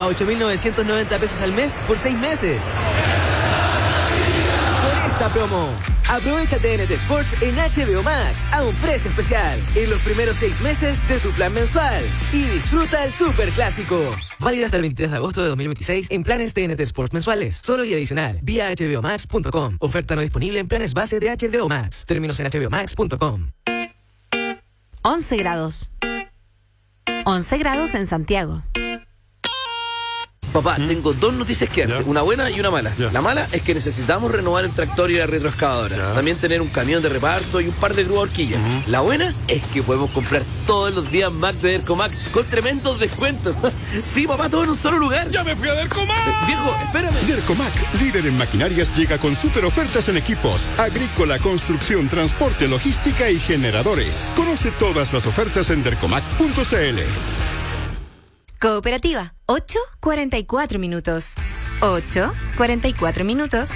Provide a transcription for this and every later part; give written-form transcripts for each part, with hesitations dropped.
a 8.990 pesos al mes por 6 meses. Por esta promo, aprovecha TNT Sports en HBO Max a un precio especial en los primeros 6 meses de tu plan mensual y disfruta el superclásico. Válido hasta el 23 de agosto de 2026 en planes TNT Sports mensuales, solo y adicional, vía hbomax.com. Oferta no disponible en planes base de HBO Max. Términos en hbomax.com. 11 grados. 11 grados en Santiago. Papá, tengo dos noticias que darte, una buena y una mala. La mala es que necesitamos renovar el tractor y la retroexcavadora. También tener un camión de reparto y un par de grúas horquillas. La buena es que podemos comprar todos los días Mac de Dercomac con tremendos descuentos. Sí, papá, todo en un solo lugar. ¡Ya me fui a Dercomac! Viejo, espérame. Dercomac, líder en maquinarias, llega con super ofertas en equipos, agrícola, construcción, transporte, logística y generadores. Conoce todas las ofertas en dercomac.cl. Cooperativa, 8:44 minutos. 8:44 minutos.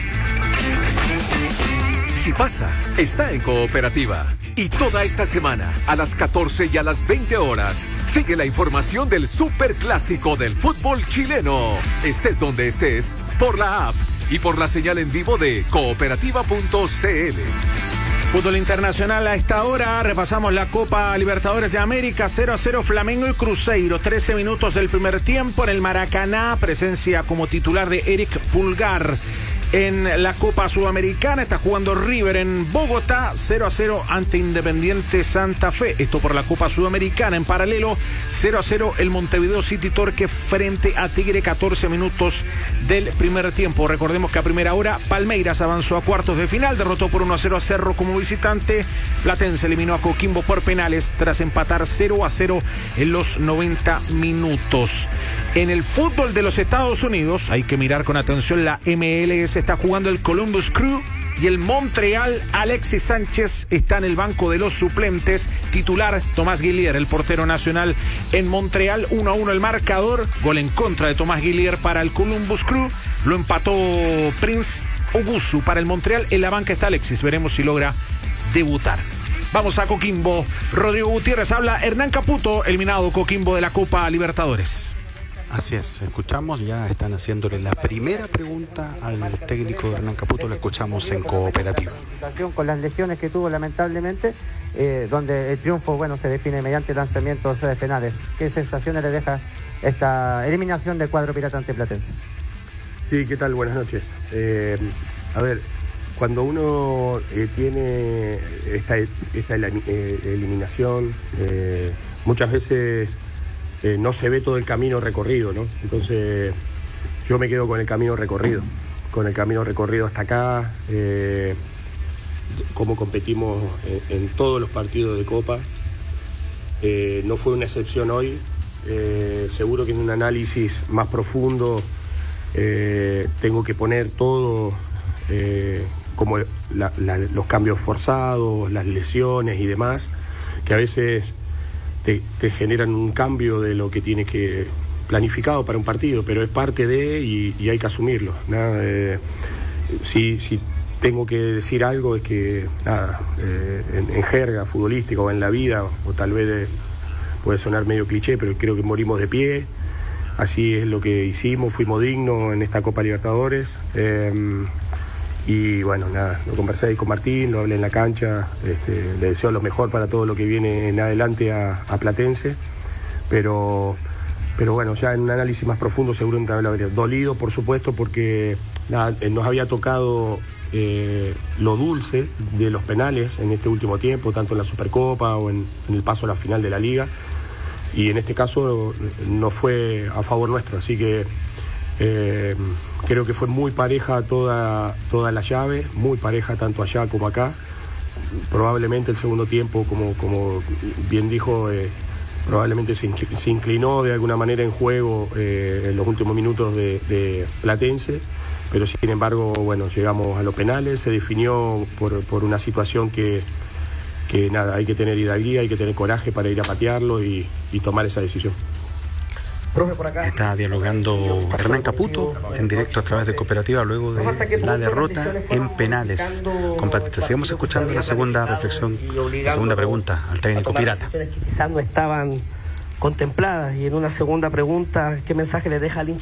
Si pasa, está en Cooperativa. Y toda esta semana, a las 14 y a las 20 horas, sigue la información del superclásico del fútbol chileno. Estés donde estés, por la app y por la señal en vivo de cooperativa.cl. Fútbol internacional a esta hora, repasamos la Copa Libertadores de América, 0-0 Flamengo y Cruzeiro, 13 minutos del primer tiempo en el Maracaná, presencia como titular de Eric Pulgar. En la Copa Sudamericana está jugando River en Bogotá, 0-0 ante Independiente Santa Fe. Esto por la Copa Sudamericana. En paralelo, 0-0 el Montevideo City Torque frente a Tigre, 14 minutos del primer tiempo. Recordemos que a primera hora Palmeiras avanzó a cuartos de final, derrotó por 1-0 a Cerro como visitante. Platense eliminó a Coquimbo por penales tras empatar 0-0 en los 90 minutos. En el fútbol de los Estados Unidos, hay que mirar con atención la MLS. Está jugando el Columbus Crew y el Montreal. Alexis Sánchez está en el banco de los suplentes. Titular Tomás Guillier, el portero nacional en Montreal. 1-1 el marcador. Gol en contra de Tomás Guillier para el Columbus Crew. Lo empató Prince Ogusu para el Montreal. En la banca está Alexis. Veremos si logra debutar. Vamos a Coquimbo. Rodrigo Gutiérrez habla. Hernán Caputo, eliminado Coquimbo de la Copa Libertadores. Así es, escuchamos, ya están haciéndole la primera pregunta al técnico Hernán Caputo, lo escuchamos en Cooperativa. Con las lesiones que tuvo lamentablemente, donde el triunfo se define mediante lanzamientos penales. ¿Qué sensaciones le deja esta eliminación del cuadro pirata ante Platense? Sí, ¿qué tal? Buenas noches. A ver, cuando uno tiene esta eliminación, muchas veces no se ve todo el camino recorrido, ¿no? Entonces yo me quedo con el camino recorrido hasta acá, cómo competimos en todos los partidos de Copa. No fue una excepción hoy, seguro que en un análisis más profundo tengo que poner todo, como los cambios forzados, las lesiones y demás, que a veces te generan un cambio de lo que tiene que planificado para un partido, pero es parte de y hay que asumirlo. Si tengo que decir algo es que en jerga futbolística o en la vida, o tal vez puede sonar medio cliché, pero creo que morimos de pie. Así es lo que hicimos, fuimos dignos en esta Copa Libertadores. Y bueno, lo conversé ahí con Martín, lo hablé en la cancha, le deseo lo mejor para todo lo que viene en adelante a Platense, pero bueno, ya en un análisis más profundo seguro lo habría dolido, por supuesto, porque nos había tocado lo dulce de los penales en este último tiempo, tanto en la Supercopa o en el paso a la final de la Liga, y en este caso no fue a favor nuestro, así que creo que fue muy pareja toda la llave, muy pareja tanto allá como acá. Probablemente el segundo tiempo, como bien dijo, probablemente se inclinó de alguna manera en juego en los últimos minutos de Platense, pero sin embargo, bueno, llegamos a los penales, se definió por una situación que hay que tener hidalguía, hay que tener coraje para ir a patearlo y tomar esa decisión. Profe, por acá. Está dialogando Hernán Caputo en directo a través de Cooperativa luego de la derrota en penales con Platense. Sigamos escuchando la segunda reflexión, la segunda pregunta al técnico pirata. Que quizás no estaban contempladas, y en una segunda pregunta, ¿qué mensaje le deja al hincha